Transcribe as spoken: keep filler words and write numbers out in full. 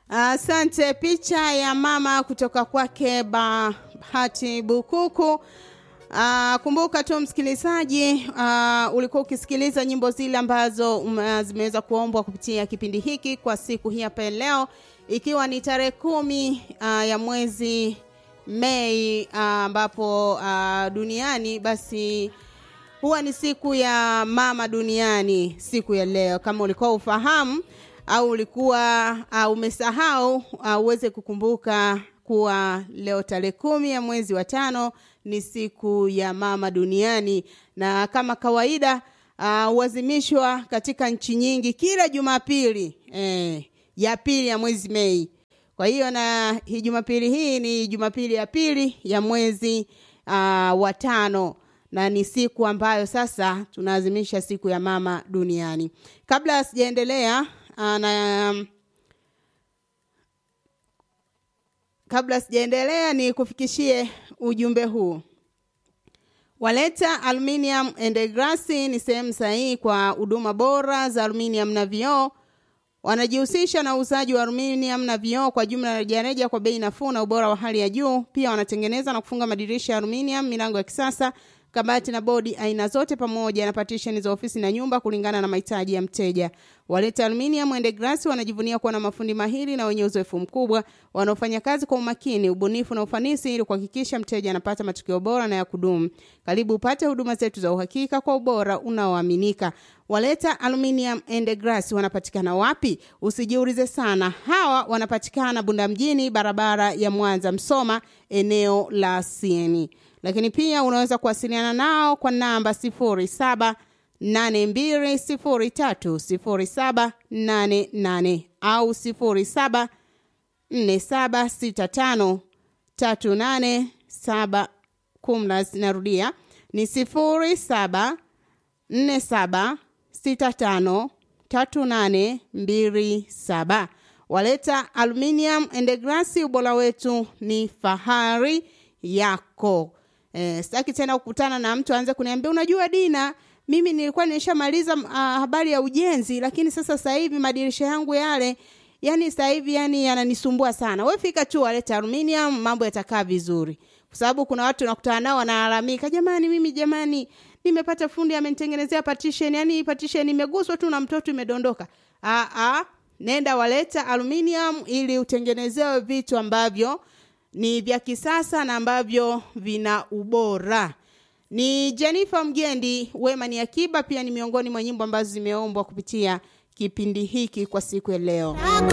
Asante. Picha ya mama kutoka kwake Bahati Bukuku. Uh, kumbuka tu msikilizaji, uh, ulikuwa ukisikiliza nyimbo zile ambazo um, zimeweza kuombwa kupitia kipindi hiki kwa siku hii hapa leo, ikiwa ni tarehe kumi uh, ya mwezi Mei, ambapo uh, uh, duniani basi huwa ni siku ya mama duniani siku ya leo. Kama ulikuwa ufahamu au ulikuwa uh, umesahau, uh, uweze kukumbuka kuwa leo tarehe kumi ya mwezi wa tano ni siku ya mama duniani. Na kama kawaida uh, uazimishwa katika nchi nyingi kila Jumapili eh, ya pili ya mwezi Mei. Kwa hiyo na hii Jumapili hii ni Jumapili ya pili ya mwezi uh, wa tano, na ni siku ambayo sasa tunaazimisha siku ya mama duniani. Kabla sijaendelea uh, na um, kabla sijaendelea ni kufikishie ujumbe huu. Waleta Aluminium and Glass ni sehemu sahihi kwa huduma bora za aluminium na vioo. Wanajihusisha na uuzaji wa aluminium na vioo kwa jumla na rejareja kwa bei nafuu na ubora wa hali ya juu. Pia wanatengeneza na kufunga madirisha ya aluminium, milango ya kisasa, kabati na bodi aina zote, pamoja na partition za ofisi na nyumba kulingana na mahitaji ya mteja. Waleta Aluminium and Glass wanajivunia kuwa na mafundi mahiri na wenye uzoefu mkubwa wanaofanya kazi kwa umakini, ubunifu na ufanisi ili kuhakikisha mteja anapata matokeo bora na ya kudumu. Karibu upate huduma zetu za uhakika kwa ubora unaoaminika. Waleta Aluminium and Glass wanapatikana wapi? Usijiulize sana. Hawa wanapatikana Bunda mjini, barabara ya Mwanza Msoma, eneo la Sieni. Lakini pia unaweza kuwasiliana nao kwa namba sifuri saba nane mbili sifuri tatu sifuri saba nane nane au sifuri saba nne saba sita tano tatu nane saba kumla. Narudia, ni sifuri saba nne saba sita tano tatu nane mbili saba. Waleta Aluminium and Glass, ubora wetu ni fahari yako. Eh, sitaki tena kukutana na mtu aanze kuniambia, unajua Dina, mimi nilikuwa nimeshamaliza uh, habari ya ujenzi, lakini sasa sasa hivi madirisha yangu yale, yani sasa hivi yani yananisumbua sana. Wewe fika tu Waleta Aluminium, mambo yatakaa vizuri. Kwa sababu kuna watu nakutana nao wanalalamika, jamani mimi jamani nimepata fundi amenitengenezea partition, yani partition imeguswa tu na mtoto imedondoka. Ah ah, nenda Waleta Aluminium ili utengenezewe vitu ambavyo ni vya kisasa na ambavyo vina ubora. Ni Jennifer Mgendi, Wema ni Akiba pia ni miongoni mwa nyimbo ambazo zimeombwa kupitia kipindi hiki kwa siku ya leo.